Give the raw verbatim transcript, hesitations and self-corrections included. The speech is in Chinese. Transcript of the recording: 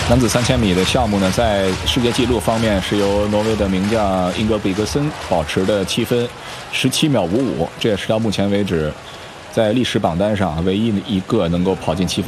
男子三千米的项目呢，在世界纪录方面是由挪威的名将英格比格森保持的七分十七秒五五，这也是到目前为止在历史榜单上唯一一个能够跑进七分。